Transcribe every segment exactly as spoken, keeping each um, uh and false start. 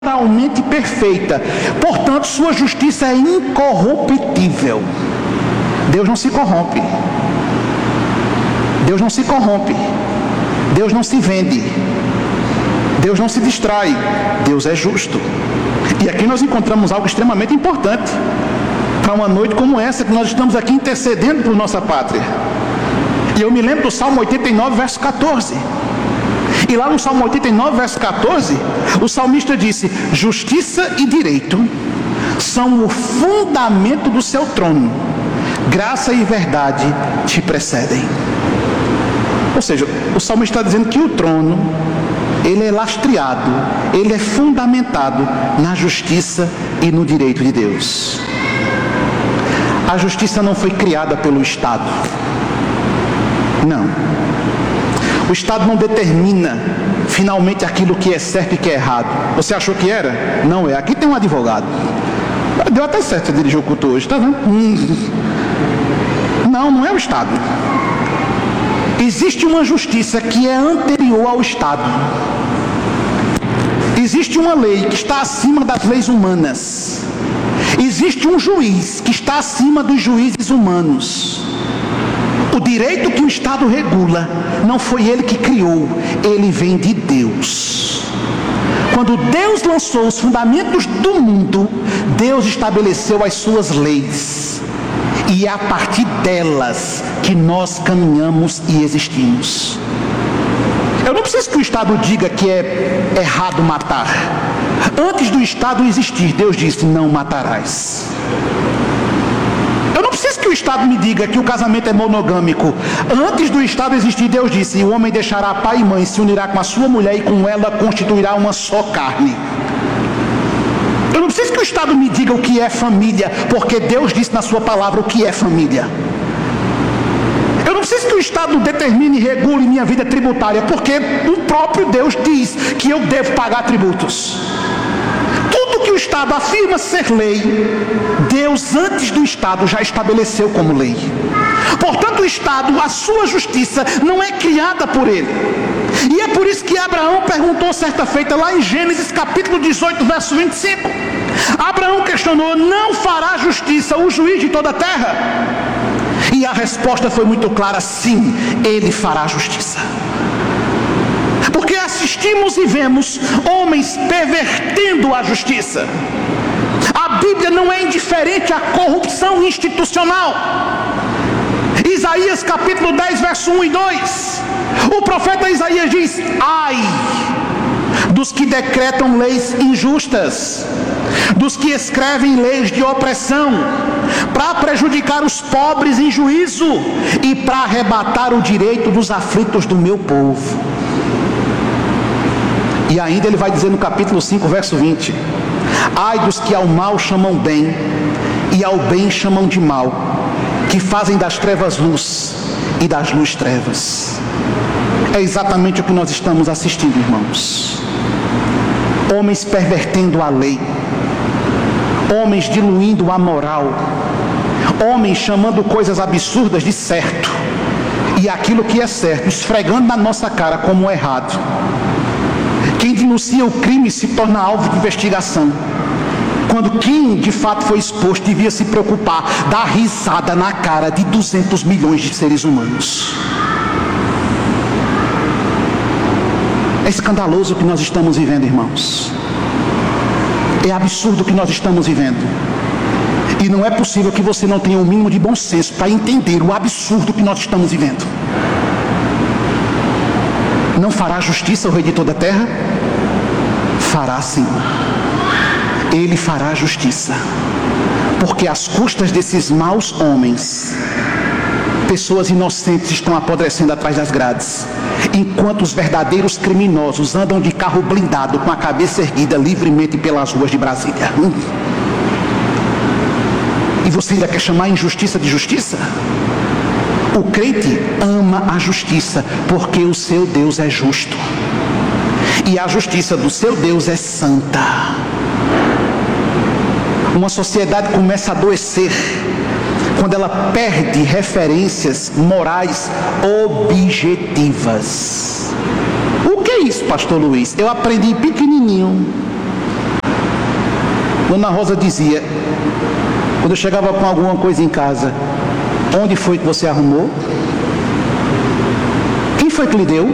moralmente perfeita, portanto sua justiça é incorruptível. Deus não se corrompe, Deus não se corrompe, Deus não se vende, Deus não se distrai, Deus é justo. E aqui nós encontramos algo extremamente importante para uma noite como essa, que nós estamos aqui intercedendo por nossa pátria. E eu me lembro do Salmo oitenta e nove, verso catorze. E lá no Salmo oitenta e nove, verso catorze, o salmista disse: justiça e direito são o fundamento do seu trono, graça e verdade te precedem. Ou seja, o salmista está dizendo que o trono, ele é lastreado, ele é fundamentado na justiça e no direito de Deus. A justiça não foi criada pelo Estado. Não. O Estado não determina finalmente aquilo que é certo e que é errado. Você achou que era? Não é. Aqui tem um advogado. Deu até certo você dirigir o culto hoje, tá vendo? Hum. Não, não é o Estado. Existe uma justiça que é anterior ao Estado. Existe uma lei que está acima das leis humanas. Existe um juiz que está acima dos juízes humanos. O direito que o Estado regula, não foi ele que criou, ele vem de Deus. Quando Deus lançou os fundamentos do mundo, Deus estabeleceu as suas leis. E é a partir delas que nós caminhamos e existimos. Eu não preciso que o Estado diga que é errado matar. Antes do Estado existir, Deus disse: não matarás. Eu não preciso que o Estado me diga que o casamento é monogâmico. Antes do Estado existir, Deus disse: e o homem deixará pai e mãe, se unirá com a sua mulher e com ela constituirá uma só carne. Eu não preciso que o Estado me diga o que é família, porque Deus disse na sua palavra o que é família. Eu não preciso que o Estado determine e regule minha vida tributária, porque o próprio Deus diz que eu devo pagar tributos. Tudo que o Estado afirma ser lei, Deus antes do Estado já estabeleceu como lei. Portanto, o Estado, a sua justiça não é criada por ele. E é por isso que Abraão perguntou certa feita lá em Gênesis capítulo dezoito, verso vinte e cinco. Abraão questionou: não fará justiça o juiz de toda a terra? E a resposta foi muito clara: sim, ele fará justiça. Porque assistimos e vemos homens pervertendo a justiça. A Bíblia não é indiferente à corrupção institucional. Isaías capítulo dez, verso um e dois. O profeta Isaías diz: ai dos que decretam leis injustas, dos que escrevem leis de opressão, para prejudicar os pobres em juízo e para arrebatar o direito dos aflitos do meu povo. E ainda ele vai dizer no capítulo cinco, verso vinte: ai dos que ao mal chamam bem e ao bem chamam de mal, que fazem das trevas luz e das luz trevas. É exatamente o que nós estamos assistindo, irmãos. Homens pervertendo a lei, homens diluindo a moral, homens chamando coisas absurdas de certo, e aquilo que é certo esfregando na nossa cara como errado. Quem denuncia o crime se torna alvo de investigação, quando quem de fato foi exposto devia se preocupar, dar risada na cara de duzentos milhões de seres humanos. É escandaloso o que nós estamos vivendo, irmãos. É absurdo o que nós estamos vivendo. E não é possível que você não tenha o mínimo de bom senso para entender o absurdo que nós estamos vivendo. Não fará justiça o Rei de toda a terra? Fará, sim. Ele fará justiça. Porque às custas desses maus homens, pessoas inocentes estão apodrecendo atrás das grades, enquanto os verdadeiros criminosos andam de carro blindado com a cabeça erguida livremente pelas ruas de Brasília. Hum. E você ainda quer chamar a injustiça de justiça? O crente ama a justiça, porque o seu Deus é justo. E a justiça do seu Deus é santa. Uma sociedade começa a adoecer quando ela perde referências morais objetivas. O que é isso, pastor Luiz? Eu aprendi pequenininho Dona Rosa dizia, quando eu chegava com alguma coisa em casa, onde foi que você arrumou? Quem foi que lhe deu?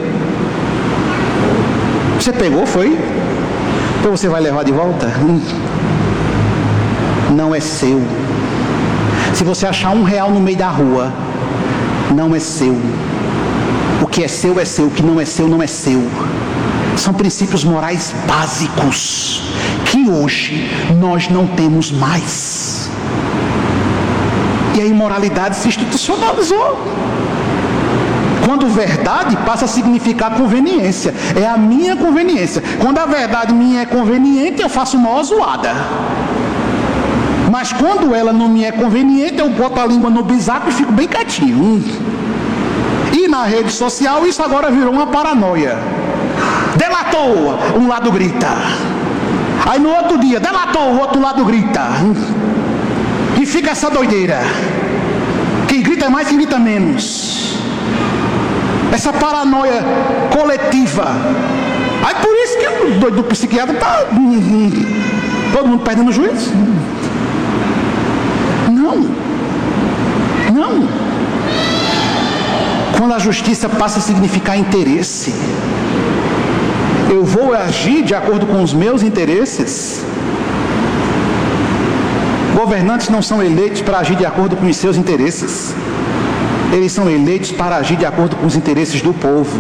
Você pegou, foi? Então você vai levar de volta? Hum. Não é seu. Se você achar um real no meio da rua, não é seu. O que é seu é seu, o que não é seu não é seu. São princípios morais básicos que hoje nós não temos mais. E a imoralidade se institucionalizou. Quando verdade passa a significar conveniência. É a minha conveniência. Quando a verdade minha é conveniente, eu faço uma zoada. Mas quando ela não me é conveniente, eu boto a língua no bisaco e fico bem quietinho. E na rede social isso agora virou uma paranoia. Delatou, um lado grita. Aí no outro dia, delatou, o outro lado grita. E fica essa doideira. Quem grita mais, quem grita menos. Essa paranoia coletiva. Aí por isso que o doido do psiquiatra está todo mundo perdendo o juízo. Não. Não. Quando a justiça passa a significar interesse, eu vou agir de acordo com os meus interesses. Governantes não são eleitos para agir de acordo com os seus interesses. Eles são eleitos para agir de acordo com os interesses do povo.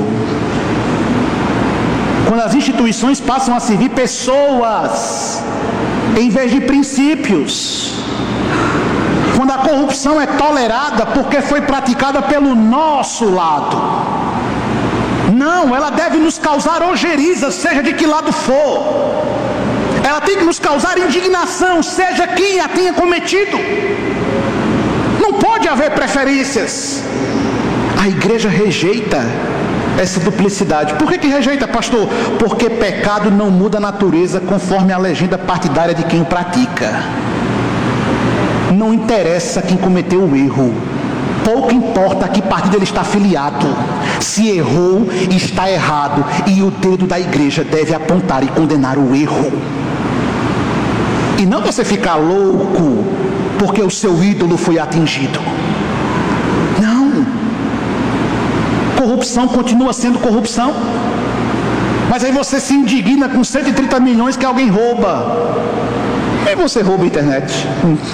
Quando as instituições passam a servir pessoas em vez de princípios. Quando a corrupção é tolerada porque foi praticada pelo nosso lado. Não, ela deve nos causar ojeriza, seja de que lado for. Ela tem que nos causar indignação, seja quem a tenha cometido. Não pode haver preferências. A igreja rejeita essa duplicidade. Por que que rejeita, pastor? Porque pecado não muda a natureza conforme a legenda partidária de quem o pratica. Não interessa quem cometeu o erro. Pouco importa a que partido ele está afiliado. Se errou, está errado. E o dedo da igreja deve apontar e condenar o erro. E não você ficar louco porque o seu ídolo foi atingido. Não. Corrupção continua sendo corrupção. Mas aí você se indigna com cento e trinta milhões que alguém rouba. Aí você rouba a internet.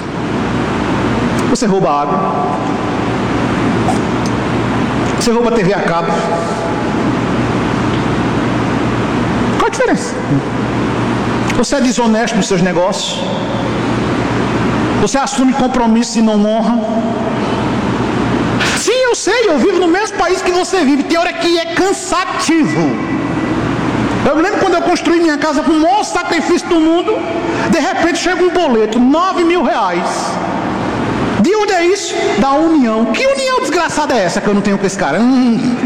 Você rouba água. Você rouba a T V a cabo. Qual a diferença? Você é desonesto nos seus negócios. Você assume compromissos e não honra. Sim, eu sei, eu vivo no mesmo país que você vive. Tem hora que é cansativo. Eu me lembro quando eu construí minha casa com o maior sacrifício do mundo. De repente chega um boleto, nove mil reais. De onde é isso? Da União. Que união desgraçada é essa que eu não tenho com esse cara? Hum.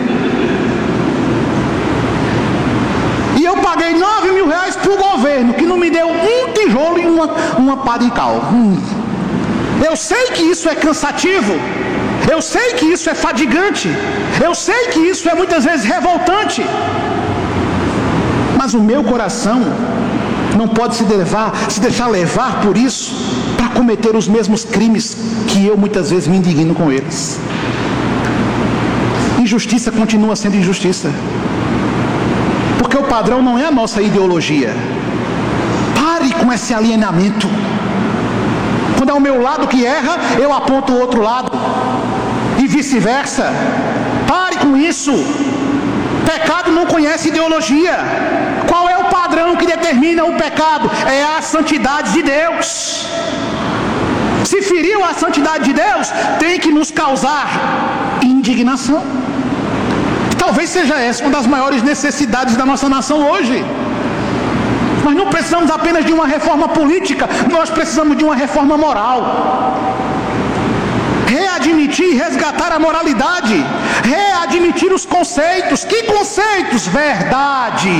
E eu paguei nove mil reais para o governo, que não me deu um tijolo e uma, uma pá de cal. Hum. Eu sei que isso é cansativo. Eu sei que isso é fadigante. Eu sei que isso é muitas vezes revoltante. Mas o meu coração não pode se, levar, se deixar levar por isso para cometer os mesmos crimes que eu muitas vezes me indigno com eles. Injustiça continua sendo injustiça. Porque o padrão não é a nossa ideologia. Pare com esse alienamento. Quando é o meu lado que erra, eu aponto o outro lado. E vice-versa. Pare com isso. Pecado não conhece ideologia. Qual é o padrão que determina o pecado? É a santidade de Deus. Se feriu a santidade de Deus, tem que nos causar indignação. Talvez seja essa uma das maiores necessidades da nossa nação hoje. Nós não precisamos apenas de uma reforma política, nós precisamos de uma reforma moral. Readmitir e resgatar a moralidade. Readmitir os conceitos. Que conceitos? Verdade.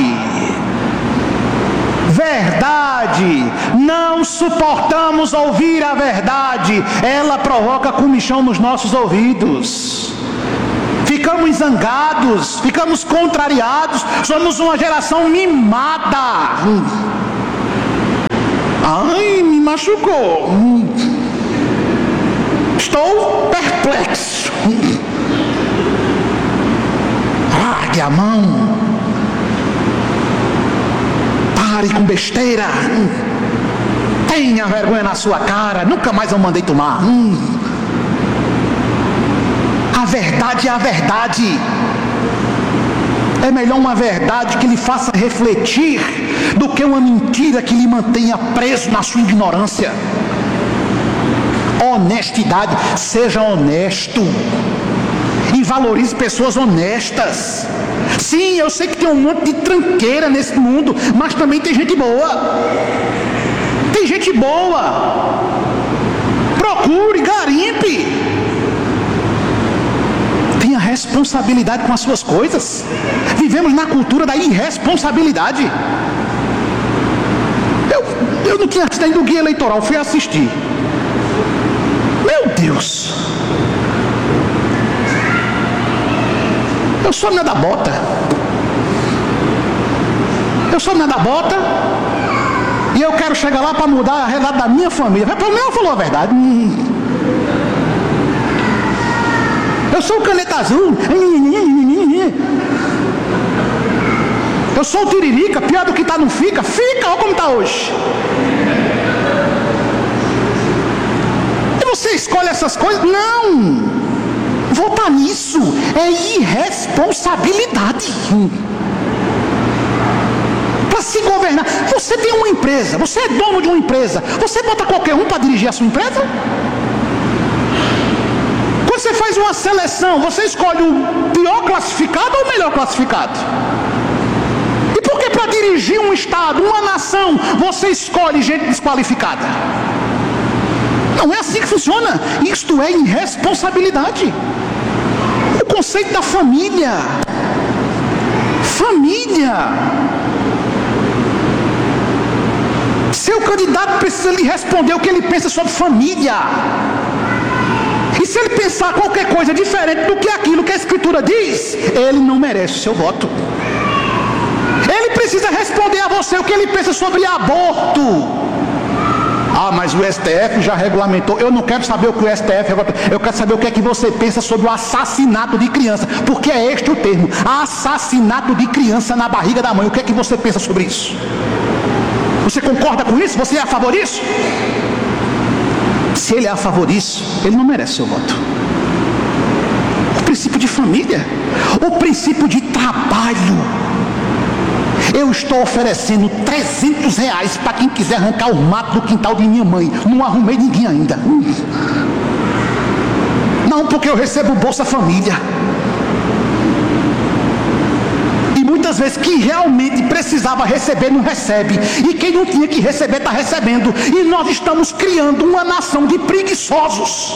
Verdade. Não suportamos ouvir a verdade. Ela provoca comichão nos nossos ouvidos. Ficamos zangados, ficamos contrariados. Somos uma geração mimada. Ai, machucou. Estou perplexo. Largue a mão. Pare com besteira. Tenha vergonha na sua cara. Nunca mais eu mandei tomar. A verdade é a verdade. É melhor uma verdade que lhe faça refletir do que uma mentira que lhe mantenha preso na sua ignorância. Honestidade, seja honesto e valorize pessoas honestas. Sim, eu sei que tem um monte de tranqueira nesse mundo, mas também tem gente boa. Tem gente boa. Procure, garimpe. Tenha responsabilidade com as suas coisas. Vivemos na cultura da irresponsabilidade. Eu, eu não tinha assistido ainda o guia eleitoral, fui assistir. Meu Deus! Eu sou nada bota. Eu sou nada bota. E eu quero chegar lá para mudar a realidade da minha família. Pelo menos falou a verdade. Eu sou o caneta azul. Eu sou o tiririca. Pior do que tá não fica. Fica, olha como tá hoje. E você escolhe essas coisas? Não. Votar nisso é irresponsabilidade. Para se governar, você tem uma empresa, você é dono de uma empresa, você bota qualquer um para dirigir a sua empresa? Quando você faz uma seleção, você escolhe o pior classificado ou o melhor classificado? E por que para dirigir um estado, uma nação, você escolhe gente desqualificada? Não é assim que funciona. Isto é irresponsabilidade. O conceito da família. Família. Seu candidato precisa lhe responder o que ele pensa sobre família. E se ele pensar qualquer coisa diferente do que aquilo que a Escritura diz, ele não merece o seu voto. Ele precisa responder a você o que ele pensa sobre aborto. Ah, mas o S T F já regulamentou. Eu não quero saber o que o S T F regulamentou. Eu quero saber o que é que você pensa sobre o assassinato de criança. Porque é este o termo. Assassinato de criança na barriga da mãe. O que é que você pensa sobre isso? Você concorda com isso? Você é a favor disso? Se ele é a favor disso, ele não merece seu voto. O princípio de família. O princípio de trabalho. Eu estou oferecendo trezentos reais para quem quiser arrancar o mato do quintal de minha mãe. Não arrumei ninguém ainda. Não, porque eu recebo Bolsa Família. E muitas vezes que realmente precisava receber, não recebe. E quem não tinha que receber, está recebendo. E nós estamos criando uma nação de preguiçosos.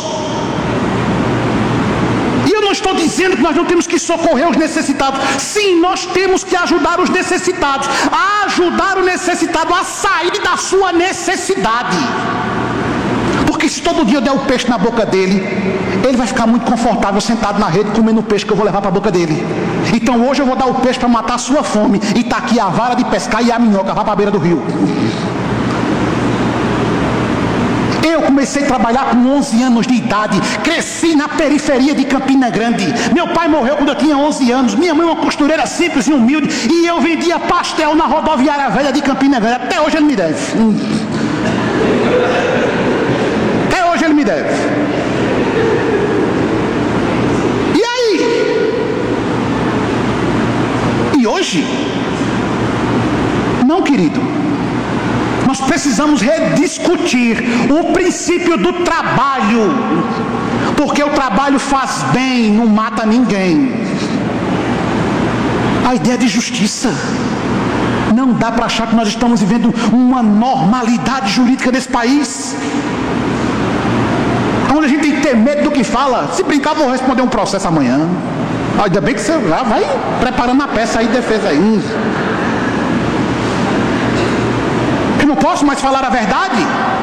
Não estou dizendo que nós não temos que socorrer os necessitados. Sim, nós temos que ajudar os necessitados. A ajudar o necessitado a sair da sua necessidade. Porque se todo dia eu der o peixe na boca dele, ele vai ficar muito confortável sentado na rede comendo o peixe que eu vou levar para a boca dele. Então hoje eu vou dar o peixe para matar a sua fome. E está aqui a vara de pescar e a minhoca. Vá para a beira do rio. Eu comecei a trabalhar com onze anos de idade, cresci na periferia de Campina Grande. Meu pai morreu quando eu tinha onze anos, minha mãe uma costureira simples e humilde, e eu vendia pastel na rodoviária velha de Campina Grande. Até hoje ele me deve. Até hoje ele me deve. E aí? E hoje? Não, querido. Nós precisamos rediscutir o princípio do trabalho, porque o trabalho faz bem, não mata ninguém. A ideia de justiça. Não dá para achar que nós estamos vivendo uma normalidade jurídica nesse país, onde a gente tem que ter medo do que fala. Se brincar, vou responder um processo amanhã. Ainda bem que você já vai preparando a peça aí de defesa aí. Eu não posso mais falar a verdade?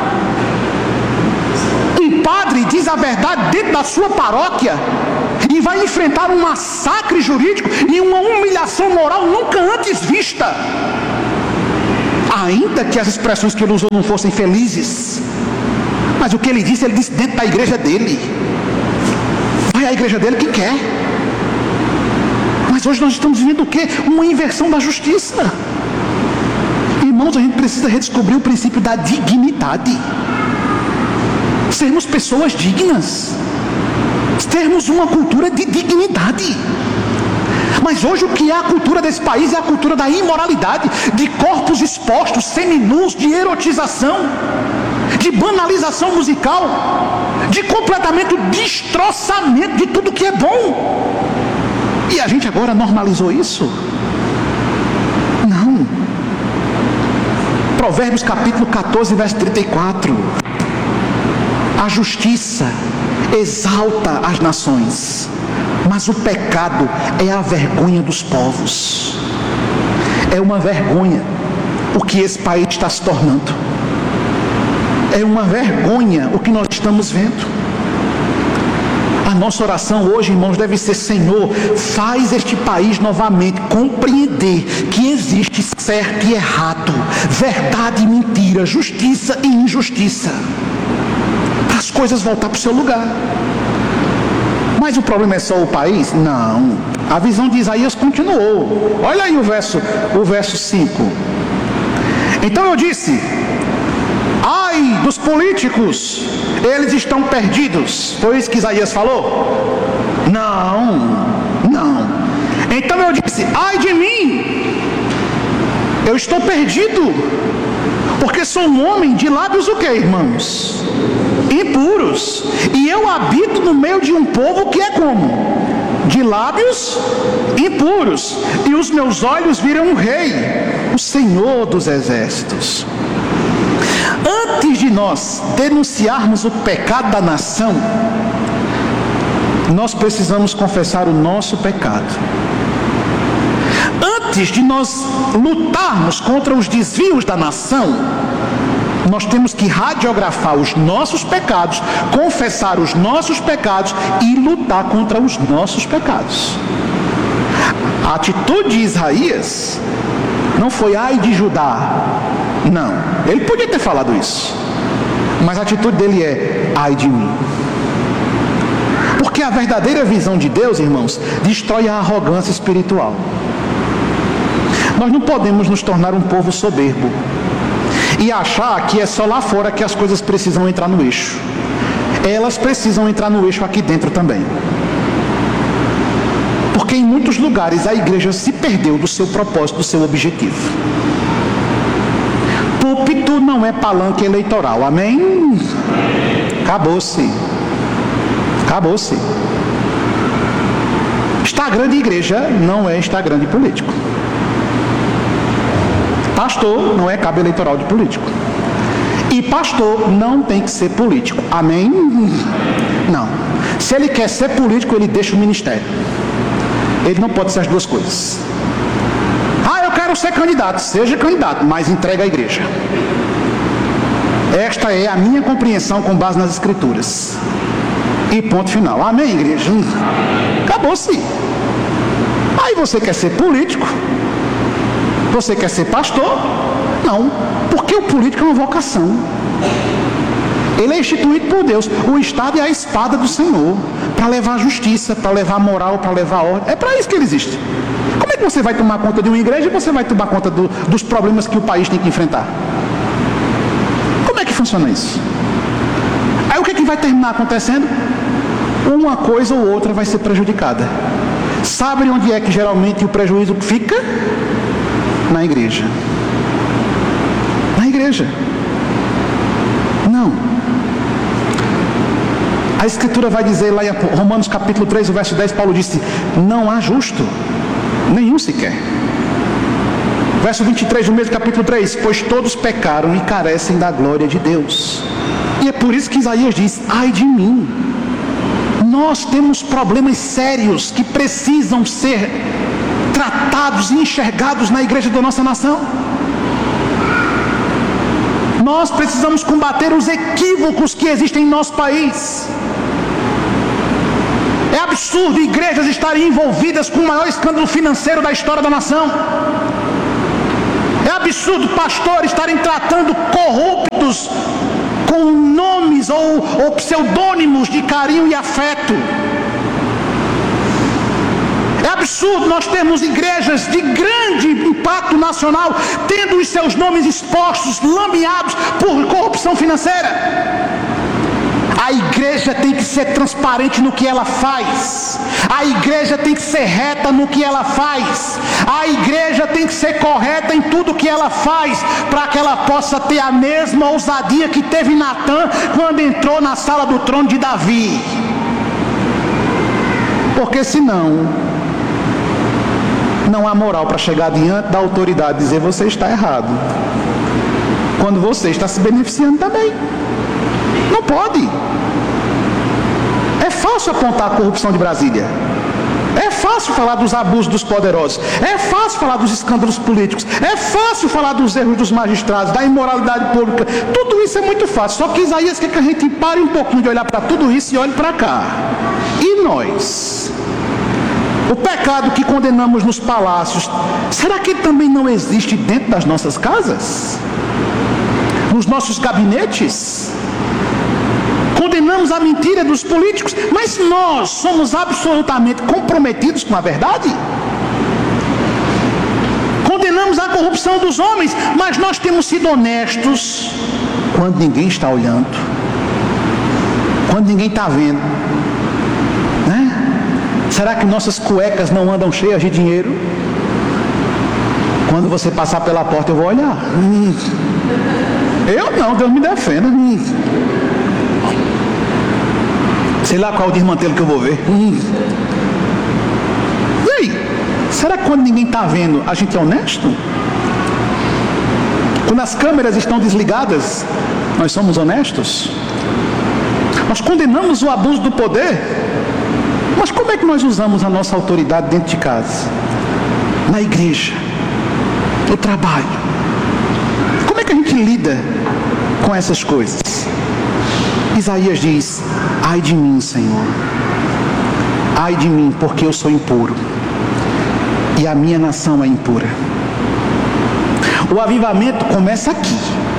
Um padre diz a verdade dentro da sua paróquia e vai enfrentar um massacre jurídico e uma humilhação moral nunca antes vista. A ainda que as expressões que ele usou não fossem felizes. Mas o que ele disse, ele disse dentro da igreja dele. Vai à igreja dele quem quer. Mas hoje nós estamos vivendo o quê? Uma inversão da justiça. Irmãos, a gente precisa redescobrir o princípio da dignidade. Sermos pessoas dignas. Termos uma cultura de dignidade. Mas hoje o que é a cultura desse país é a cultura da imoralidade, de corpos expostos, seminus, de erotização, de banalização musical, de completamente destroçamento de tudo que é bom. E a gente agora normalizou isso? Não. Provérbios capítulo catorze, verso trinta e quatro. A justiça exalta as nações, mas o pecado é a vergonha dos povos. É uma vergonha o que esse país está se tornando. É uma vergonha o que nós estamos vendo. A nossa oração hoje, irmãos, deve ser: Senhor, faz este país novamente compreender que existe certo e errado, verdade e mentira, justiça e injustiça, para as coisas voltar para o seu lugar. Mas o problema é só o país? Não. A visão de Isaías continuou. Olha aí o verso, o verso cinco. Então eu disse: ai dos políticos, eles estão perdidos. Foi isso que Isaías falou? Não, não. Então eu disse: ai de mim, eu estou perdido, porque sou um homem de lábios o que, irmãos? Impuros, e eu habito no meio de um povo que é como? De lábios impuros, e os meus olhos viram um rei, o Senhor dos exércitos. Antes de nós denunciarmos o pecado da nação, nós precisamos confessar o nosso pecado. Antes de nós lutarmos contra os desvios da nação, nós temos que radiografar os nossos pecados, confessar os nossos pecados e lutar contra os nossos pecados. A atitude de Isaías não foi ai de Judá. Não, ele podia ter falado isso, mas a atitude dele é ai de mim. Porque a verdadeira visão de Deus, irmãos, destrói a arrogância espiritual. Nós não podemos nos tornar um povo soberbo e achar que é só lá fora que as coisas precisam entrar no eixo. Elas precisam entrar no eixo aqui dentro também. Porque em muitos lugares a igreja se perdeu do seu propósito, do seu objetivo. Púlpito não é palanque eleitoral, amém? Acabou-se. Acabou-se. Instagram de igreja não é Instagram de político. Pastor não é cabo eleitoral de político. E pastor não tem que ser político. Amém? Não. Se ele quer ser político, ele deixa o ministério. Ele não pode ser as duas coisas. Ah, eu quero ser candidato. Seja candidato, mas entrega a igreja. Esta é a minha compreensão com base nas escrituras. E ponto final. Amém, igreja? Acabou-se. Aí você quer ser político? Você quer ser pastor? Não, porque o político é uma vocação. Ele é instituído por Deus. O Estado é a espada do Senhor, para levar a justiça, para levar a moral, para levar a ordem. É para isso que ele existe. Como é que você vai tomar conta de uma igreja e você vai tomar conta do, dos problemas que o país tem que enfrentar? Como é que funciona isso? Aí o que é que vai terminar acontecendo? Uma coisa ou outra vai ser prejudicada. Sabe onde é que geralmente o prejuízo fica? Na igreja. Na igreja. Não. A escritura vai dizer lá em Romanos capítulo três, o verso dez, Paulo disse: não há justo, nenhum sequer. Verso vinte e três do mesmo capítulo três: pois todos pecaram e carecem da glória de Deus. E é por isso que Isaías diz: ai de mim. Nós temos problemas sérios que precisam ser tratados e enxergados na igreja da nossa nação. Nós precisamos combater os equívocos que existem em nosso país. É absurdo igrejas estarem envolvidas com o maior escândalo financeiro da história da nação. É absurdo pastores estarem tratando corruptos com nomes ou, ou pseudônimos de carinho e afeto. É absurdo nós termos igrejas de grande impacto nacional tendo os seus nomes expostos, lameados por corrupção financeira. A igreja tem que ser transparente no que ela faz. A igreja tem que ser reta no que ela faz. A igreja tem que ser correta em tudo que ela faz, para que ela possa ter a mesma ousadia que teve Natã quando entrou na sala do trono de Davi. Porque senão não há moral para chegar diante da autoridade e dizer: você está errado, quando você está se beneficiando também. Não pode. É fácil apontar a corrupção de Brasília. É fácil falar dos abusos dos poderosos. É fácil falar dos escândalos políticos. É fácil falar dos erros dos magistrados, da imoralidade pública. Tudo isso é muito fácil. Só que Isaías quer que a gente pare um pouquinho de olhar para tudo isso e olhe para cá. E nós? O pecado que condenamos nos palácios, será que ele também não existe dentro das nossas casas? Nos nossos gabinetes? Condenamos a mentira dos políticos, mas nós somos absolutamente comprometidos com a verdade? Condenamos a corrupção dos homens, mas nós temos sido honestos quando ninguém está olhando, quando ninguém está vendo, né? Será que nossas cuecas não andam cheias de dinheiro? Quando você passar pela porta eu vou olhar. Hum. Eu não, Deus me defenda. Hum. Sei lá qual o desmantelo que eu vou ver. Hum. E aí? Será que quando ninguém está vendo, a gente é honesto? Quando as câmeras estão desligadas, nós somos honestos? Nós condenamos o abuso do poder, mas como é que nós usamos a nossa autoridade dentro de casa? Na igreja? No trabalho? Como é que a gente lida com essas coisas? Isaías diz: ai de mim, Senhor, ai de mim, porque eu sou impuro e a minha nação é impura. O avivamento começa aqui,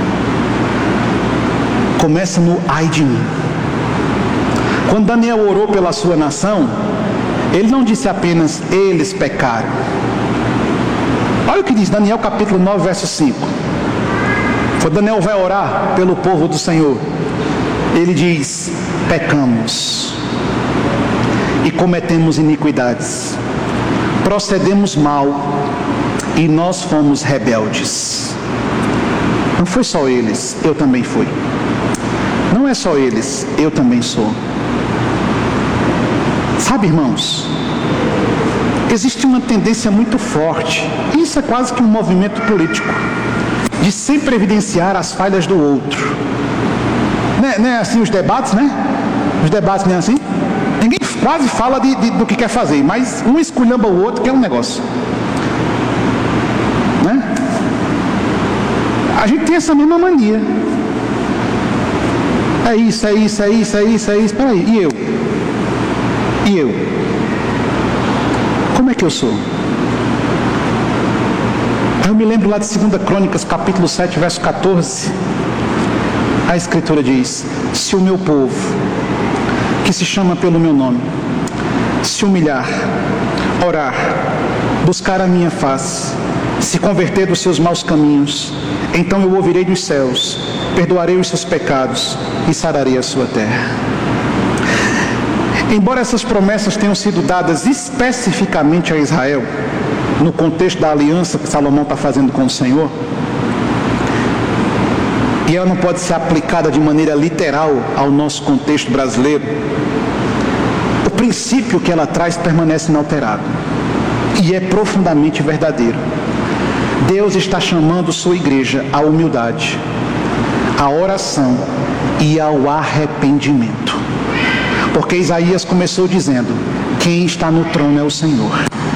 começa no ai de mim. Quando Daniel orou pela sua nação, ele não disse apenas: eles pecaram. Olha o que diz Daniel capítulo nove, verso cinco. Quando Daniel vai orar pelo povo do Senhor, ele diz: pecamos e cometemos iniquidades, procedemos mal e nós fomos rebeldes. Não foi só eles, eu também fui. Não é só eles, eu também sou. Sabe, irmãos, existe uma tendência muito forte, isso é quase que um movimento político, de sempre evidenciar as falhas do outro. Não é, não é assim os debates, né? Os debates não é assim? Ninguém quase fala de, de, do que quer fazer, mas um esculhamba o outro, que é um negócio. Né? A gente tem essa mesma mania. É isso, é isso, é isso, é isso, é isso. Peraí, e eu? E eu? Como é que eu sou? Eu me lembro lá de segunda Crônicas, capítulo sete, verso catorze. A Escritura diz: se o meu povo, que se chama pelo meu nome, se humilhar, orar, buscar a minha face, se converter dos seus maus caminhos, então eu ouvirei dos céus, perdoarei os seus pecados e sararei a sua terra. Embora essas promessas tenham sido dadas especificamente a Israel, no contexto da aliança que Salomão está fazendo com o Senhor, e ela não pode ser aplicada de maneira literal ao nosso contexto brasileiro, o princípio que ela traz permanece inalterado e é profundamente verdadeiro. Deus está chamando sua igreja à humildade, à oração e ao arrependimento, porque Isaías começou dizendo: quem está no trono é o Senhor,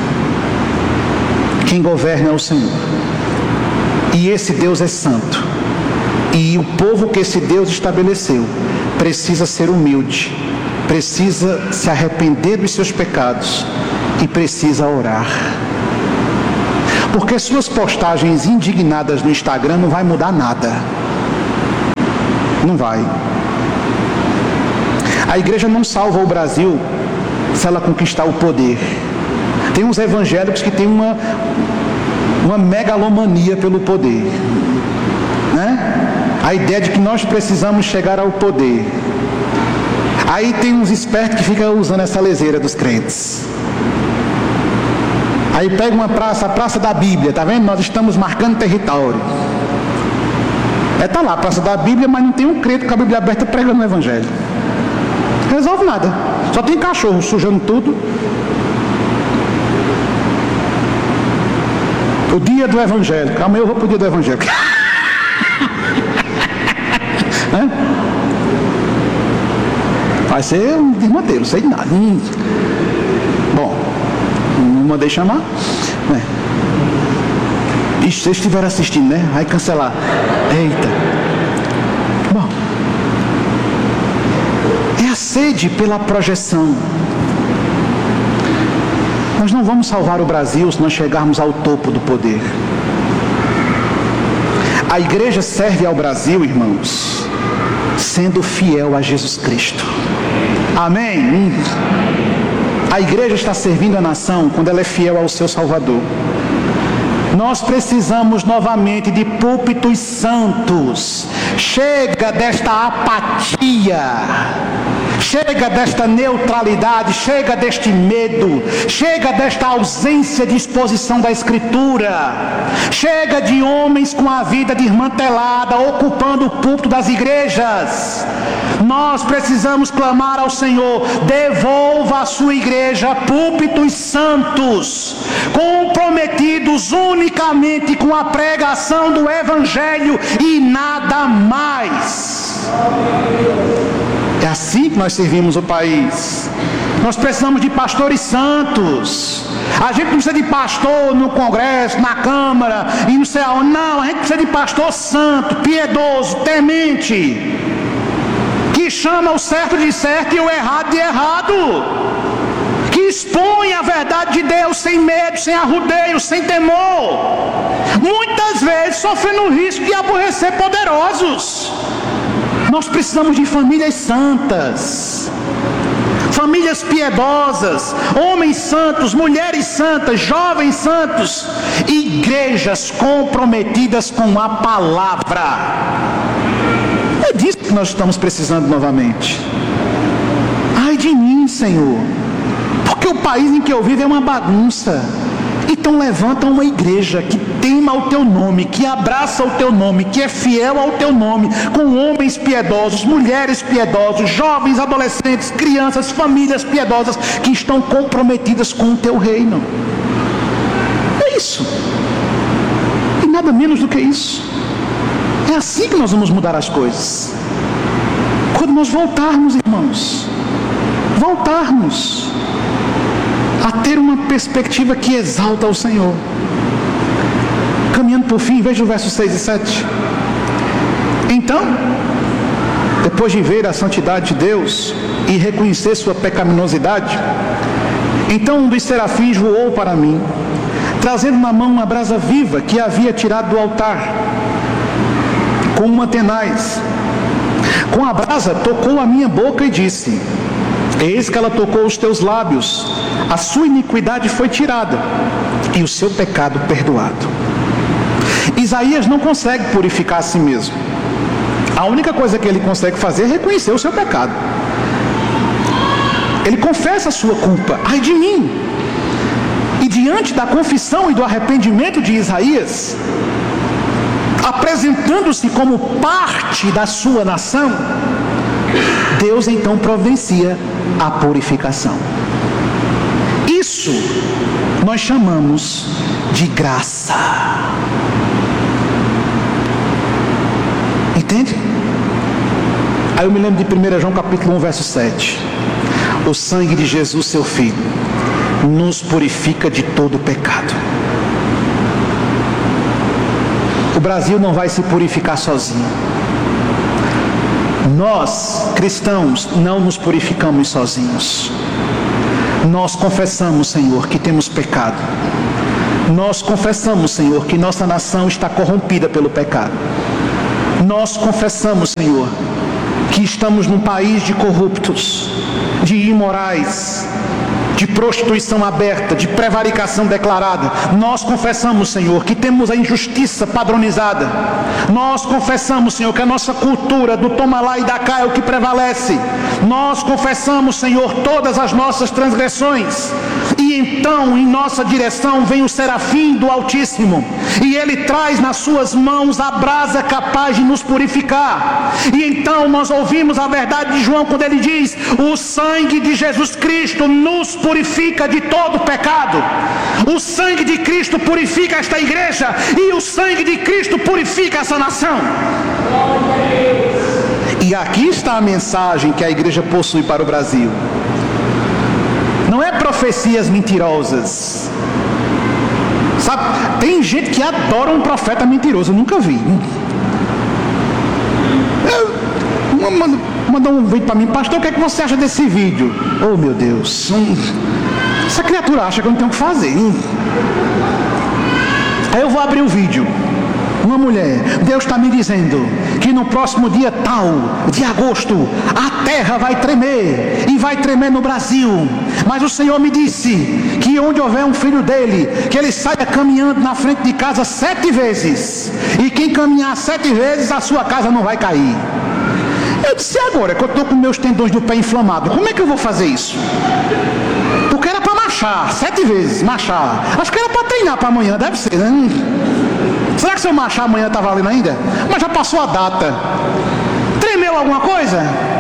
quem governa é o Senhor, e esse Deus é santo. E o povo que esse Deus estabeleceu precisa ser humilde, precisa se arrepender dos seus pecados e precisa orar. Porque suas postagens indignadas no Instagram não vai mudar nada. Não vai. A igreja não salva o Brasil se ela conquistar o poder. Tem uns evangélicos que têm uma, uma megalomania pelo poder, né? A ideia de que nós precisamos chegar ao poder. Aí tem uns espertos que ficam usando essa leseira dos crentes. Aí pega uma praça, a praça da Bíblia, tá vendo? Nós estamos marcando território. É, tá lá, a praça da Bíblia, mas não tem um crente com a Bíblia aberta pregando o evangelho. Resolve nada. Só tem cachorro sujando tudo. O dia do evangelho. Calma aí, eu vou pro dia do evangelho. É? Vai ser um desmantelo, sei de nada. Hum. Bom, não mandei chamar. É. Ixi, vocês estiveram assistindo, né? Vai cancelar. Eita. Bom, é a sede pela projeção. Nós não vamos salvar o Brasil se nós chegarmos ao topo do poder. A igreja serve ao Brasil, irmãos, sendo fiel a Jesus Cristo. Amém? A igreja está servindo a nação quando ela é fiel ao seu Salvador. Nós precisamos novamente de púlpitos santos. Chega desta apatia, chega desta neutralidade, chega deste medo, chega desta ausência de exposição da Escritura, chega de homens com a vida desmantelada, ocupando o púlpito das igrejas. Nós precisamos clamar ao Senhor: devolva à sua igreja púlpitos santos, comprometidos unicamente com a pregação do Evangelho e nada mais. É assim que nós servimos o país. Nós precisamos de pastores santos. A gente não precisa de pastor no Congresso, na Câmara e não sei aonde. Não, a gente precisa de pastor santo, piedoso, temente, que chama o certo de certo e o errado de errado, que expõe a verdade de Deus sem medo, sem arrudeio, sem temor, muitas vezes sofrendo o risco de aborrecer poderosos. Nós precisamos de famílias santas, famílias piedosas, homens santos, mulheres santas, jovens santos, igrejas comprometidas com a palavra. É disso que nós estamos precisando novamente. Ai de mim, Senhor, porque o país em que eu vivo é uma bagunça. Então levanta uma igreja que tema o teu nome, que abraça o teu nome, que é fiel ao teu nome, com homens piedosos, mulheres piedosas, jovens, adolescentes, crianças, famílias piedosas, que estão comprometidas com o teu reino. É isso. E nada menos do que isso. É assim que nós vamos mudar as coisas. Quando nós voltarmos, irmãos, voltarmos a ter uma perspectiva que exalta o Senhor. Caminhando por fim, veja o verso seis e sete. Então, depois de ver a santidade de Deus e reconhecer sua pecaminosidade, então um dos serafins voou para mim, trazendo na mão uma brasa viva que havia tirado do altar, com uma tenaz. Com a brasa tocou a minha boca e disse: eis que ela tocou os teus lábios, a sua iniquidade foi tirada e o seu pecado perdoado. Isaías não consegue purificar a si mesmo. A única coisa que ele consegue fazer é reconhecer o seu pecado. Ele confessa a sua culpa. Ai de mim! E diante da confissão e do arrependimento de Isaías, apresentando-se como parte da sua nação, Deus então providencia a purificação. Isso nós chamamos de graça. Entende? Aí eu me lembro de primeiro João capítulo um, verso sete. O sangue de Jesus, seu Filho, nos purifica de todo pecado. O Brasil não vai se purificar sozinho. Nós, cristãos, não nos purificamos sozinhos. Nós confessamos, Senhor, que temos pecado. Nós confessamos, Senhor, que nossa nação está corrompida pelo pecado. Nós confessamos, Senhor, que estamos num país de corruptos, de imorais, de prostituição aberta, de prevaricação declarada. Nós confessamos, Senhor, que temos a injustiça padronizada. Nós confessamos, Senhor, que a nossa cultura do toma lá e dá cá é o que prevalece. Nós confessamos, Senhor, todas as nossas transgressões. E então, em nossa direção, vem o serafim do Altíssimo, e ele traz nas suas mãos a brasa capaz de nos purificar. E então nós ouvimos a verdade de João quando ele diz: o sangue de Jesus Cristo nos purifica de todo pecado. O sangue de Cristo purifica esta igreja, e o sangue de Cristo purifica essa nação. E aqui está a mensagem que a igreja possui para o Brasil. Não é profecias mentirosas. Sabe, tem gente que adora um profeta mentiroso, eu nunca vi. Eu, manda, manda um vídeo para mim: pastor, o que é que você acha desse vídeo? Oh meu Deus, hum, essa criatura acha que eu não tenho o que fazer. Hum. Aí eu vou abrir o vídeo. Uma mulher: Deus está me dizendo que no próximo dia tal de agosto a terra vai tremer, e vai tremer no Brasil. Mas o Senhor me disse que onde houver um filho dele, que ele saia caminhando na frente de casa sete vezes, e quem caminhar sete vezes, a sua casa não vai cair. Eu disse: agora que eu estou com meus tendões do pé inflamados, como é que eu vou fazer isso? Porque era para marchar sete vezes, marchar. Acho que era para treinar para amanhã, deve ser, né? Será que se eu marchar amanhã está valendo ainda? Mas já passou a data. Tremeu alguma coisa?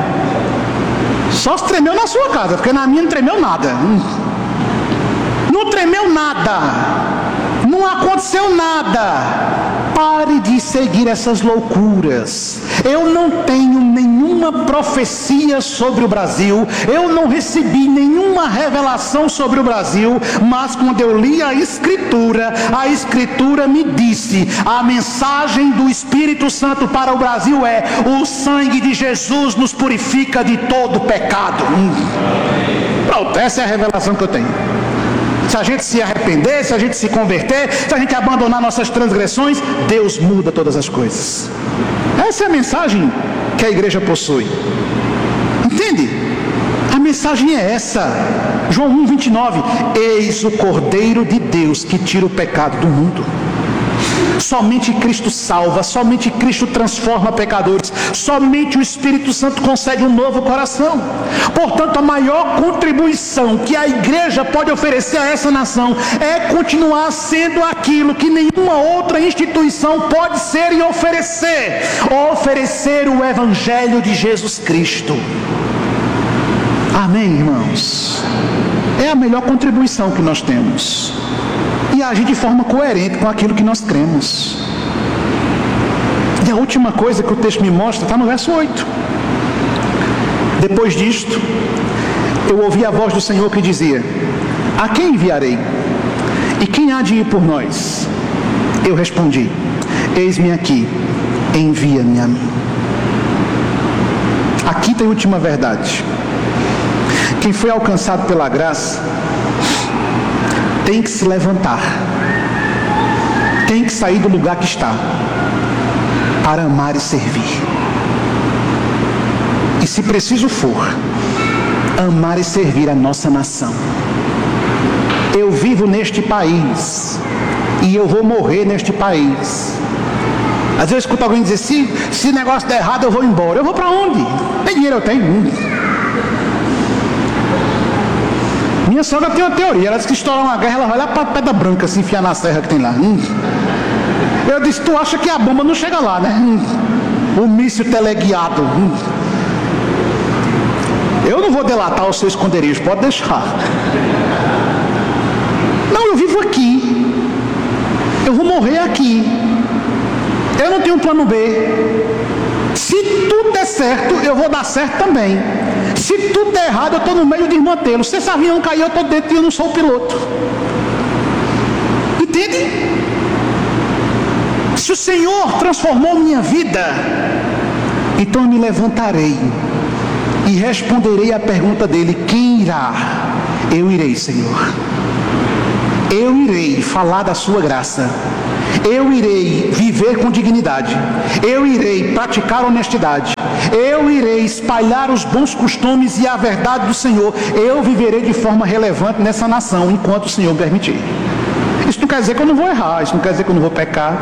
Só se tremeu na sua casa, porque na minha não tremeu nada. Não tremeu nada. Não aconteceu nada. Pare de seguir essas loucuras. Eu não tenho nenhuma profecia sobre o Brasil. Eu não recebi nenhuma revelação sobre o Brasil. Mas quando eu li a Escritura, a Escritura me disse: a mensagem do Espírito Santo para o Brasil é: o sangue de Jesus nos purifica de todo pecado. Pronto, essa é a revelação que eu tenho. Se a gente se arrepender, se a gente se converter, se a gente abandonar nossas transgressões, Deus muda todas as coisas. Essa é a mensagem que a igreja possui. Entende? A mensagem é essa. João um, vinte e nove: eis o Cordeiro de Deus que tira o pecado do mundo. Somente Cristo salva, somente Cristo transforma pecadores, somente o Espírito Santo concede um novo coração. Portanto, a maior contribuição que a igreja pode oferecer a essa nação é continuar sendo aquilo que nenhuma outra instituição pode ser e oferecer: oferecer o Evangelho de Jesus Cristo. Amém, irmãos? É a melhor contribuição que nós temos. E agir de forma coerente com aquilo que nós cremos. E a última coisa que o texto me mostra está no verso oito. Depois disto, eu ouvi a voz do Senhor que dizia: a quem enviarei? E quem há de ir por nós? Eu respondi: eis-me aqui, envia-me a mim. A quinta e última verdade: quem foi alcançado pela graça tem que se levantar, tem que sair do lugar que está, para amar e servir. E se preciso for, amar e servir a nossa nação. Eu vivo neste país, e eu vou morrer neste país. Às vezes eu escuto alguém dizer: se, se negócio der errado eu vou embora. Eu vou para onde? Tem dinheiro, eu tenho. Minha sogra tem uma teoria, ela diz que estourar uma guerra, ela vai lá para a Pedra Branca, se enfiar na serra que tem lá. Hum. Eu disse: tu acha que a bomba não chega lá, né? Hum. O míssil teleguiado. Hum. Eu não vou delatar o seu esconderijo, pode deixar. Não, eu vivo aqui. Eu vou morrer aqui. Eu não tenho um plano B. Se tudo der certo, eu vou dar certo também. Se tudo der errado, eu estou no meio de desmantelo. Se esse avião cair, eu estou dentro e eu não sou o piloto. Entende? Se o Senhor transformou minha vida, então eu me levantarei e responderei à pergunta dele: quem irá? Eu irei, Senhor. eu irei falar da sua graça, eu irei viver com dignidade, eu irei praticar honestidade, eu irei espalhar os bons costumes e a verdade do Senhor, eu viverei de forma relevante nessa nação, enquanto o Senhor permitir. Isso não quer dizer que eu não vou errar, isso não quer dizer que eu não vou pecar.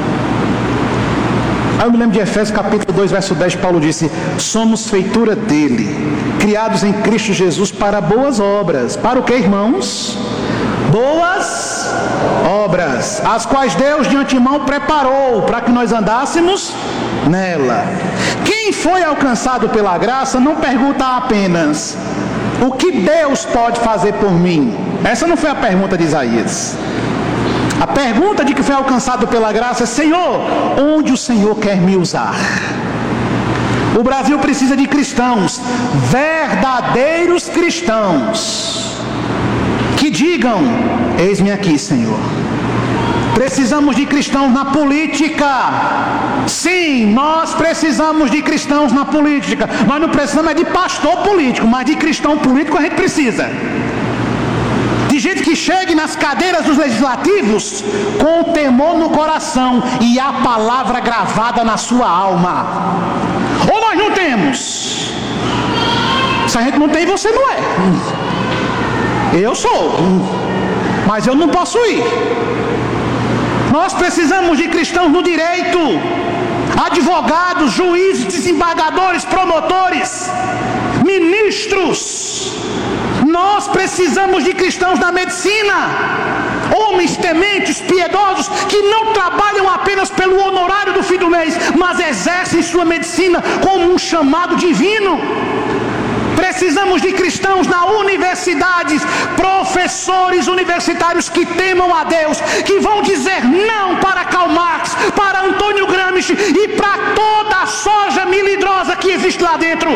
Aí eu me lembro de Efésios capítulo dois, verso dez, Paulo disse: somos feitura dele, criados em Cristo Jesus para boas obras. Para o que, irmãos? Boas obras, as quais Deus de antemão preparou para que nós andássemos nela. Quem foi alcançado pela graça não pergunta apenas: o que Deus pode fazer por mim? Essa não foi a pergunta de Isaías. A pergunta de que foi alcançado pela graça é: Senhor, onde o Senhor quer me usar? O Brasil precisa de cristãos, verdadeiros cristãos, que digam: eis-me aqui, Senhor. Precisamos de cristãos na política. Sim, nós precisamos de cristãos na política. Nós não precisamos é de pastor político, mas de cristão político a gente precisa. De gente que chegue nas cadeiras dos legislativos com temor no coração e a palavra gravada na sua alma. Ou nós não temos? Se a gente não tem, você não é. Eu sou, mas eu não posso ir. Nós precisamos de cristãos no direito, advogados, juízes, desembargadores, promotores, ministros. Nós precisamos de cristãos na medicina, homens tementes, piedosos, que não trabalham apenas pelo honorário do fim do mês, mas exercem sua medicina como um chamado divino. Precisamos de cristãos na universidade, professores universitários que temam a Deus, que vão dizer não para Karl Marx, para Antônio Gramsci e para toda a soja melindrosa que existe lá dentro.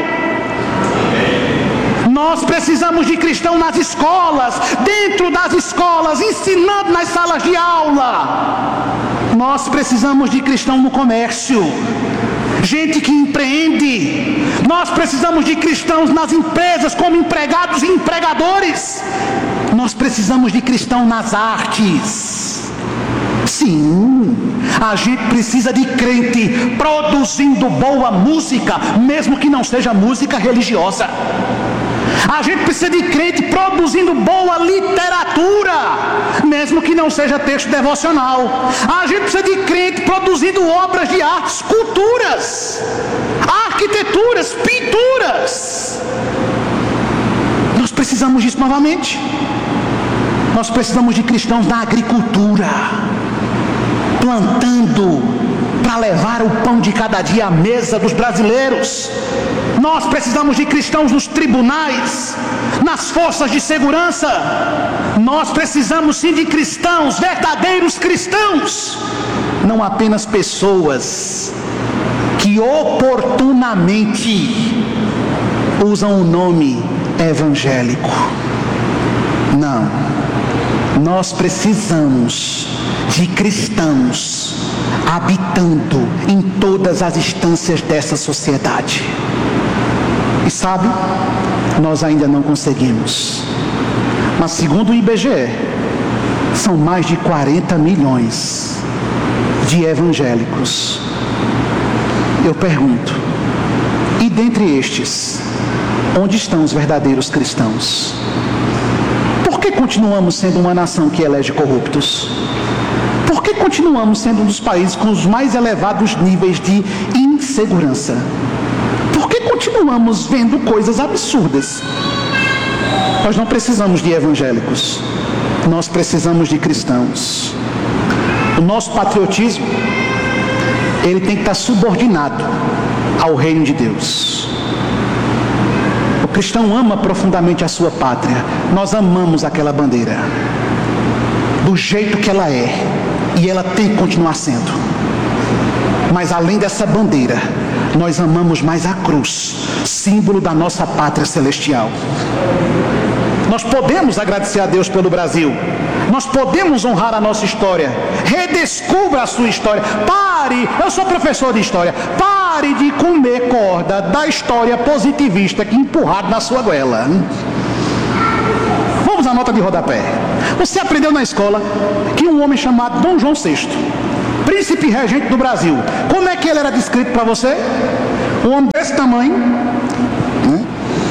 Nós precisamos de cristão nas escolas, dentro das escolas, ensinando nas salas de aula. Nós precisamos de cristão no comércio, gente que empreende. Nós precisamos de cristãos nas empresas, como empregados e empregadores. Nós precisamos de cristão nas artes. Sim, a gente precisa de crente produzindo boa música, mesmo que não seja música religiosa. A gente precisa de crente produzindo boa literatura, mesmo que não seja texto devocional. A gente precisa de crente produzindo obras de arte, esculturas, arquiteturas, pinturas. Nós precisamos disso novamente. Nós precisamos de cristãos na agricultura, plantando para levar o pão de cada dia à mesa dos brasileiros. Nós precisamos de cristãos nos tribunais, nas forças de segurança. Nós precisamos sim de cristãos, verdadeiros cristãos, não apenas pessoas que oportunamente usam o nome evangélico. Não, nós precisamos de cristãos habitando em todas as instâncias dessa sociedade. E sabe, nós ainda não conseguimos. Mas segundo o I B G E, são mais de quarenta milhões de evangélicos. Eu pergunto, e dentre estes, onde estão os verdadeiros cristãos? Por que continuamos sendo uma nação que elege corruptos? Por que continuamos sendo um dos países com os mais elevados níveis de insegurança? Por que continuamos vendo coisas absurdas? Nós não precisamos de evangélicos, nós precisamos de cristãos. O nosso patriotismo, ele tem que estar subordinado ao reino de Deus. O cristão ama profundamente a sua pátria. Nós amamos aquela bandeira do jeito que ela é, e ela tem que continuar sendo. Mas além dessa bandeira, nós amamos mais a cruz, símbolo da nossa pátria celestial. Nós podemos agradecer a Deus pelo Brasil, nós podemos honrar a nossa história. Redescubra a sua história. Pare, eu sou professor de história, pare de comer corda da história positivista que empurrado na sua goela. Vamos na nota de rodapé. Você aprendeu na escola que um homem chamado Dom João sexto, príncipe regente do Brasil, como é que ele era descrito para você? Um homem desse tamanho, né?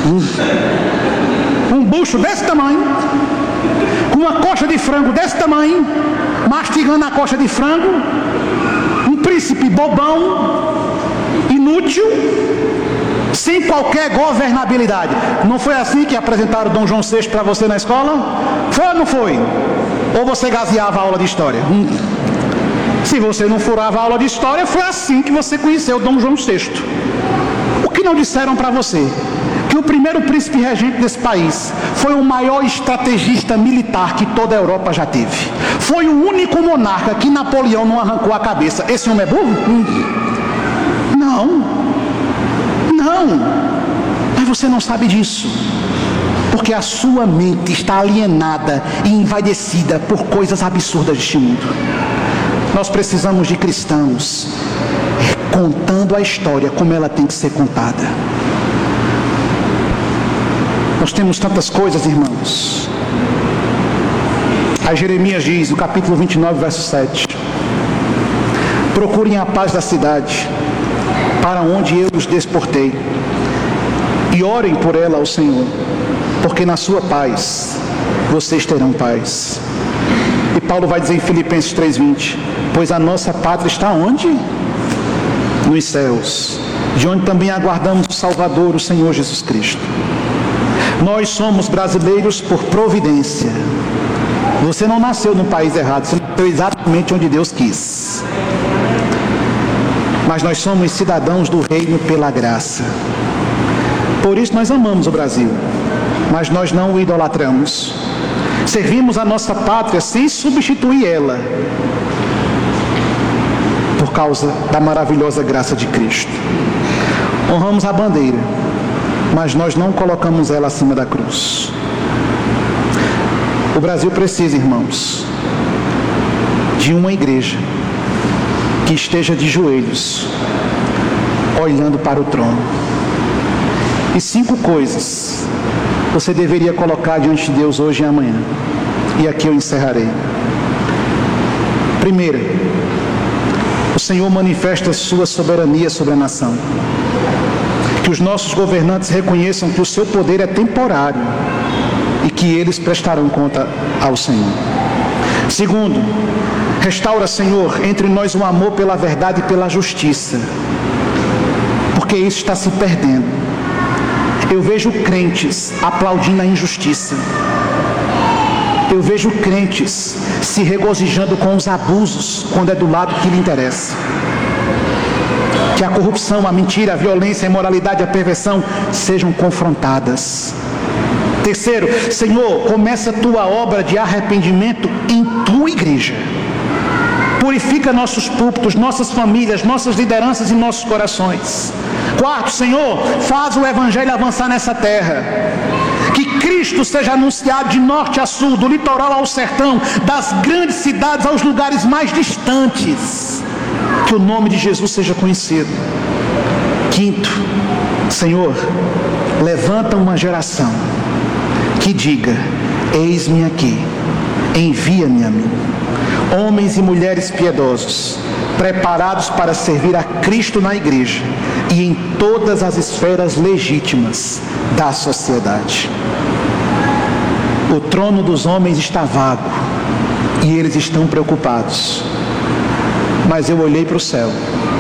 um bucho desse tamanho, com uma coxa de frango desse tamanho, mastigando a coxa de frango, um príncipe bobão, inútil, sem qualquer governabilidade. Não foi assim que apresentaram Dom João sexto para você na escola? Foi ou não foi? Ou você gazeava a aula de história? Hum. Se você não furava a aula de história, foi assim que você conheceu Dom João sexto. O que não disseram para você? Que o primeiro príncipe regente desse país foi o maior estrategista militar que toda a Europa já teve. Foi o único monarca que Napoleão não arrancou a cabeça. Esse homem é burro? Hum. Não. Não. Mas você não sabe disso. Porque a sua mente está alienada e envaidecida por coisas absurdas deste mundo. Nós precisamos de cristãos contando a história como ela tem que ser contada. Nós temos tantas coisas, irmãos. Aí Jeremias diz, no capítulo vinte e nove, verso sete: procurem a paz da cidade, para onde eu os desportei, e orem por ela ao Senhor, porque na sua paz vocês terão paz. E Paulo vai dizer em Filipenses três, vinte: pois a nossa pátria está onde? Nos céus, de onde também aguardamos o Salvador, o Senhor Jesus Cristo. Nós somos brasileiros por providência. Você não nasceu no país errado, você nasceu exatamente onde Deus quis. Mas nós somos cidadãos do reino pela graça. Por isso nós amamos o Brasil, mas nós não o idolatramos. Servimos a nossa pátria sem substituir ela, por causa da maravilhosa graça de Cristo. Honramos a bandeira, mas nós não colocamos ela acima da cruz. O Brasil precisa, irmãos, de uma igreja que esteja de joelhos, olhando para o trono. E cinco coisas você deveria colocar diante de Deus hoje e amanhã. E aqui eu encerrarei. Primeira, o Senhor manifesta a sua soberania sobre a nação. Que os nossos governantes reconheçam que o seu poder é temporário e que eles prestarão conta ao Senhor. Segundo, restaura, Senhor, entre nós um amor pela verdade e pela justiça, porque isso está se perdendo. Eu vejo crentes aplaudindo a injustiça. Eu vejo crentes se regozijando com os abusos quando é do lado que lhe interessa. Que a corrupção, a mentira, a violência, a imoralidade, a perversão sejam confrontadas. Terceiro, Senhor, começa a tua obra de arrependimento em tua igreja. Purifica nossos púlpitos, nossas famílias, nossas lideranças e nossos corações. Quarto, Senhor, faz o evangelho avançar nessa terra. Que Cristo seja anunciado de norte a sul, do litoral ao sertão, das grandes cidades aos lugares mais distantes. Que o nome de Jesus seja conhecido. Quinto, Senhor, levanta uma geração que diga: eis-me aqui, envia-me a mim. Homens e mulheres piedosos, preparados para servir a Cristo na igreja e em todas as esferas legítimas da sociedade. O trono dos homens está vago e eles estão preocupados. Mas eu olhei para o céu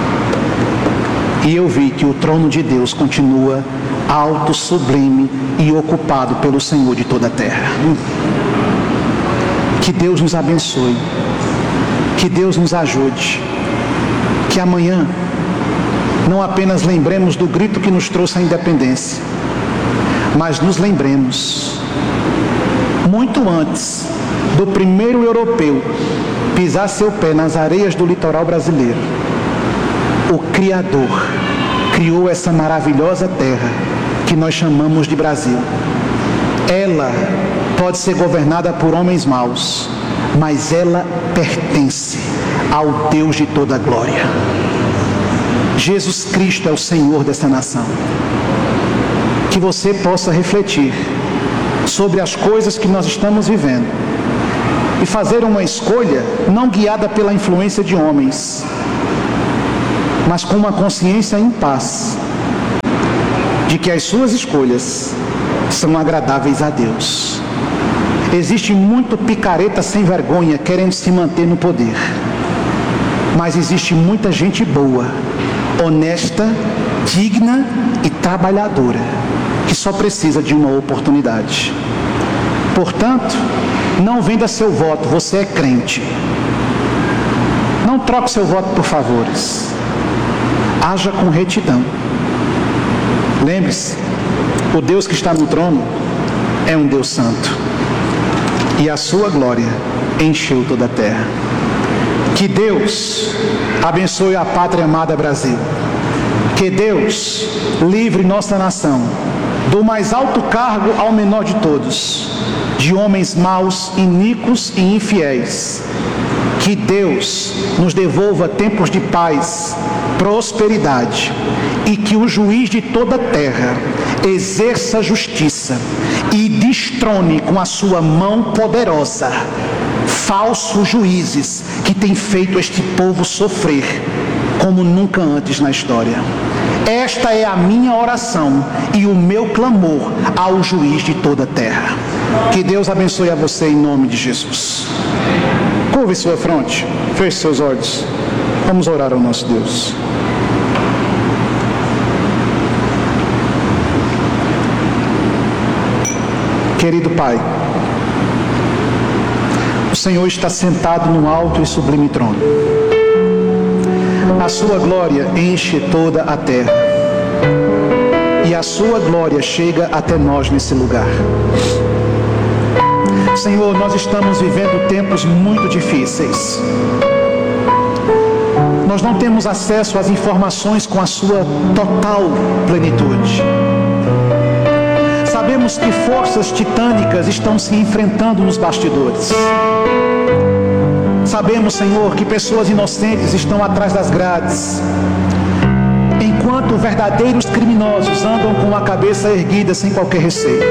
e eu vi que o trono de Deus continua alto, sublime e ocupado pelo Senhor de toda a terra. Que Deus nos abençoe. Que Deus nos ajude. Que amanhã não apenas lembremos do grito que nos trouxe a independência, mas nos lembremos, muito antes do primeiro europeu pisar seu pé nas areias do litoral brasileiro, o Criador criou essa maravilhosa terra que nós chamamos de Brasil. Ela pode ser governada por homens maus, mas ela pertence ao Deus de toda a glória. Jesus Cristo é o Senhor dessa nação. Que você possa refletir sobre as coisas que nós estamos vivendo e fazer uma escolha não guiada pela influência de homens, mas com uma consciência em paz de que as suas escolhas são agradáveis a Deus. Existe muito picareta sem vergonha querendo se manter no poder, mas existe muita gente boa, honesta, digna e trabalhadora, que só precisa de uma oportunidade. Portanto, não venda seu voto, você é crente. Não troque seu voto por favores. Haja com retidão. Lembre-se, o Deus que está no trono é um Deus santo, e a sua glória encheu toda a terra. Que Deus abençoe a pátria amada Brasil. Que Deus livre nossa nação do mais alto cargo ao menor de todos, de homens maus, iníquos e infiéis. Que Deus nos devolva tempos de paz, prosperidade, e que o juiz de toda a terra exerça justiça e destrone com a sua mão poderosa falsos juízes que têm feito este povo sofrer como nunca antes na história. Esta é a minha oração e o meu clamor ao juiz de toda a terra. Que Deus abençoe a você em nome de Jesus. Curve sua fronte, feche seus olhos. Vamos orar ao nosso Deus. Querido Pai, o Senhor está sentado no alto e sublime trono. A sua glória enche toda a terra, e a sua glória chega até nós nesse lugar. Senhor, nós estamos vivendo tempos muito difíceis. Nós não temos acesso às informações com a sua total plenitude. Sabemos que forças titânicas estão se enfrentando nos bastidores. Sabemos, Senhor, que pessoas inocentes estão atrás das grades, enquanto verdadeiros criminosos andam com a cabeça erguida sem qualquer receio.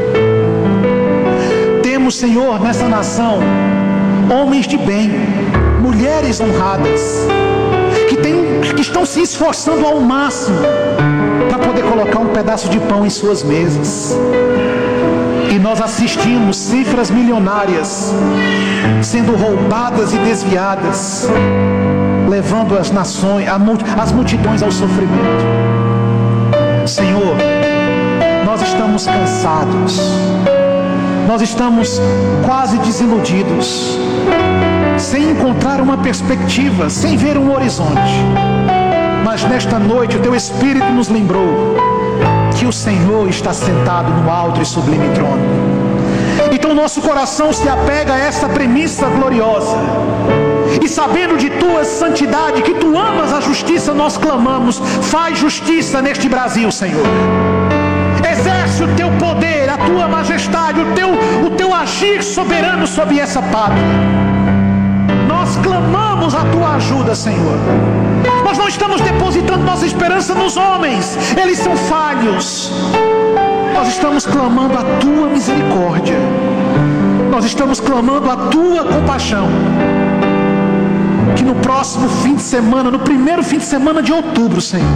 Temos, Senhor, nessa nação, homens de bem, mulheres honradas, que, tem, que estão se esforçando ao máximo para poder colocar um pedaço de pão em suas mesas. E nós assistimos cifras milionárias sendo roubadas e desviadas, levando as nações, as multidões ao sofrimento. Senhor, nós estamos cansados, nós estamos quase desiludidos, sem encontrar uma perspectiva, sem ver um horizonte. Mas nesta noite o Teu Espírito nos lembrou que o Senhor está sentado no alto e sublime trono. Então nosso coração se apega a essa premissa gloriosa, e sabendo de Tua santidade, que Tu amas a justiça, nós clamamos: faz justiça neste Brasil, Senhor. Exerce o Teu poder, a Tua majestade, o Teu, o teu agir soberano sobre essa pátria. Nós clamamos a Tua ajuda, Senhor. Nós não estamos depositando nossa esperança nos homens, eles são falhos. Nós estamos clamando a Tua misericórdia, nós estamos clamando a Tua compaixão. Que no próximo fim de semana, no primeiro fim de semana de outubro, Senhor,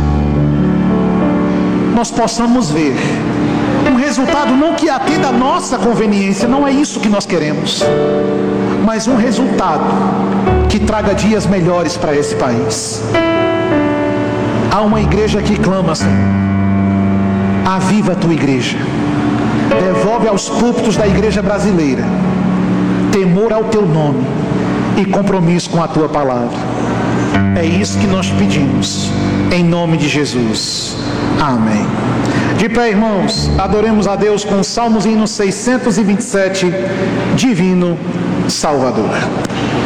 nós possamos ver um resultado não que atenda a nossa conveniência, não é isso que nós queremos, mas um resultado que traga dias melhores para esse país. Há uma igreja que clama, Senhor: aviva a Tua igreja, devolve aos púlpitos da igreja brasileira temor ao Teu nome e compromisso com a Tua palavra. É isso que nós pedimos, em nome de Jesus. Amém. De pé, irmãos, adoremos a Deus com o Salmos hino seiscentos e vinte e sete, Divino Salvador.